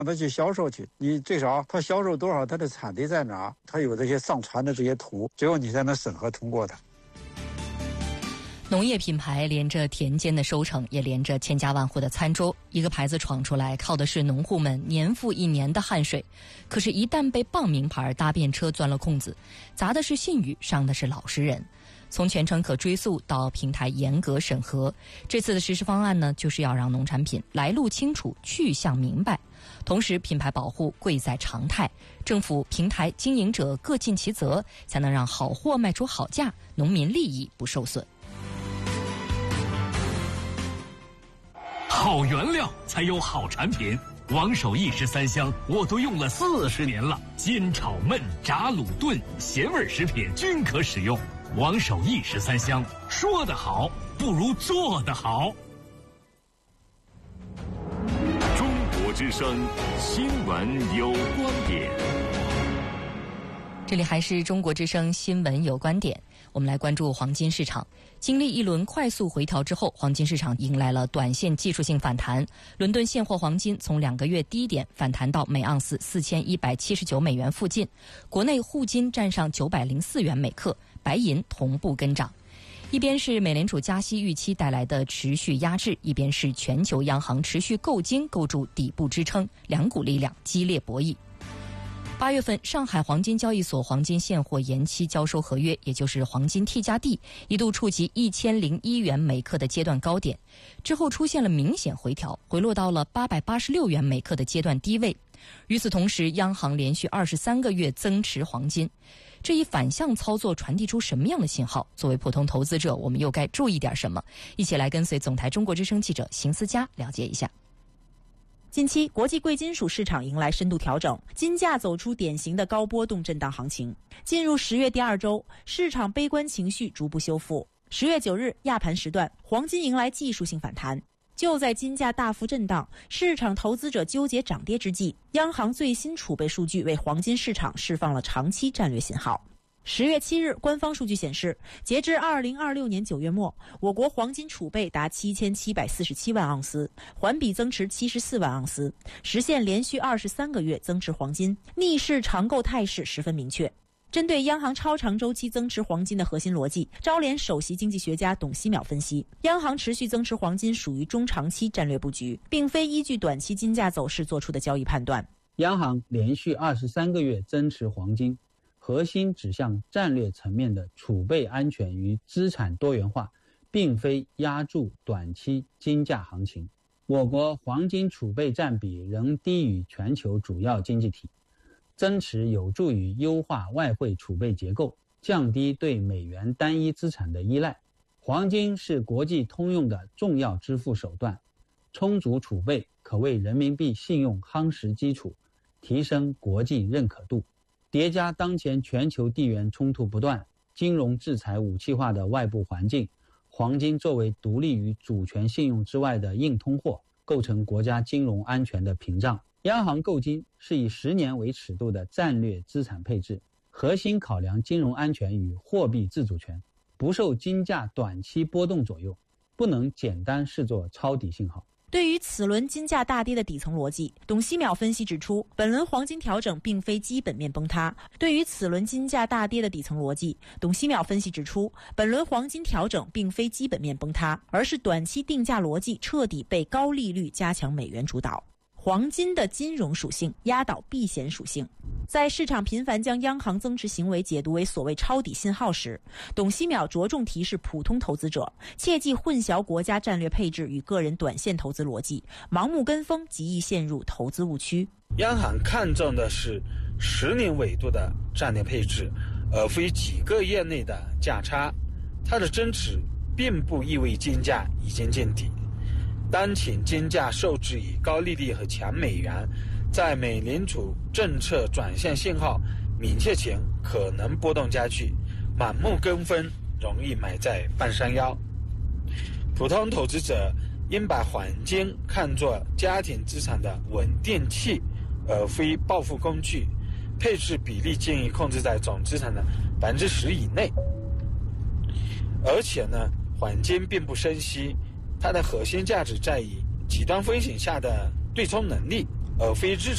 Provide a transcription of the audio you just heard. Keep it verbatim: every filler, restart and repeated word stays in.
让他去销售去，你最少他销售多少，他的产地在哪，他有这些上传的这些图，最后你才能审核通过的。 农业品牌连着田间的收成，也连着千家万户的餐桌。一个牌子闯出来，靠的是农户们年复一年的汗水。可是，一旦被傍名牌搭便车钻了空子，砸的是信誉，伤的是老实人。从全程可追溯到平台严格审核，这次的实施方案呢，就是要让农产品来路清楚、去向明白，同时品牌保护贵在常态，政府、平台经营者各尽其责，才能让好货卖出好价，农民利益不受损。 好原料才有好产品，王守义十三香我都用了四十年了，煎炒焖炸卤炖咸味食品均可使用。王守义十三香，说得好不如做得好。 中国之声新闻有观点， 这里还是中国之声新闻有观点。我们来关注黄金市场。经历一轮快速回调之后，黄金市场迎来了短线技术性反弹。伦敦现货黄金从两个月低点反弹到每盎司四千一百七十九美元附近，国内沪金站上九百零四元每克，白银同步跟涨。一边是美联储加息预期带来的持续压制，一边是全球央行持续购金构筑底部支撑，两股力量激烈博弈。八月份，上海黄金交易所黄金现货延期交收合约，也就是黄金 T 加 D， 一度触及一千零一元每克的阶段高点，之后出现了明显回调，回落到了八百八十六元每克的阶段低位。与此同时，央行连续二十三个月增持黄金，这一反向操作传递出什么样的信号？作为普通投资者，我们又该注意点什么？一起来跟随总台中国之声记者邢思佳了解一下。 近期，国际贵金属市场迎来深度调整，金价走出典型的高波动震荡行情。进入十月第二周，市场悲观情绪逐步修复。十月九日亚盘时段，黄金迎来技术性反弹。就在金价大幅震荡、市场投资者纠结涨跌之际，央行最新储备数据为黄金市场释放了长期战略信号。十月七日，官方数据显示，截至二零二六年九月末，我国黄金储备达七千七百四十七万盎司，环比增持七十四万盎司，实现连续二十三个月增持黄金，逆势长购态势十分明确。针对央行超长周期增持黄金的核心逻辑，招联首席经济学家董希淼分析，央行持续增持黄金属于中长期战略布局，并非依据短期金价走势做出的交易判断。 央行连续二十三个月增持黄金，核心指向战略层面的储备安全与资产多元化，并非压住短期金价行情。我国黄金储备占比仍低于全球主要经济体，增持有助于优化外汇储备结构，降低对美元单一资产的依赖。黄金是国际通用的重要支付手段，充足储备可为人民币信用夯实基础，提升国际认可度。叠加当前全球地缘冲突不断、金融制裁武器化的外部环境，黄金作为独立于主权信用之外的硬通货，构成国家金融安全的屏障。央行购金是以十年为尺度的战略资产配置，核心考量金融安全与货币自主权，不受金价短期波动左右，不能简单视作抄底信号。 对于此轮金价大跌的底层逻辑，董希淼分析指出，本轮黄金调整并非基本面崩塌。对于此轮金价大跌的底层逻辑，董希淼分析指出，本轮黄金调整并非基本面崩塌，而是短期定价逻辑彻底被高利率加强美元主导。黄金的金融属性压倒避险属性。在市场频繁将央行增持行为解读为所谓抄底信号时，董希淼着重提示普通投资者，切忌混淆国家战略配置与个人短线投资逻辑，盲目跟风极易陷入投资误区。 央行看重的是十年维度的战略配置，而非几个月内的价差。它的增持并不意味金价已经见底。当前金价受制于高利率和强美元，在美联储政策转向信号明确前可能波动加剧，盲目跟风容易买在半山腰。普通投资者应把黄金看作家庭资产的稳定器，而非暴富工具，配置比例建议控制在总资产的百分之十以内。而且呢，黄金并不升息，它的核心价值在于极端风险下的对冲能力，而非日